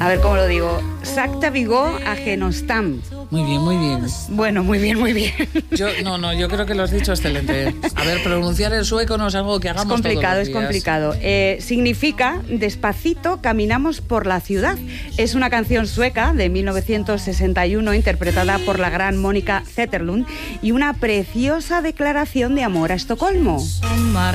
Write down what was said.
A ver cómo lo digo. Sakta Vigó Agenostam. Muy bien, muy bien. Bueno, muy bien, muy bien. Yo creo que lo has dicho excelente. A ver, pronunciar el sueco no es algo que hagamos todos los días. Es complicado. Significa Despacito caminamos por la ciudad. Es una canción sueca de 1961 interpretada por la gran Mónica Zetterlund y una preciosa declaración de amor a Estocolmo.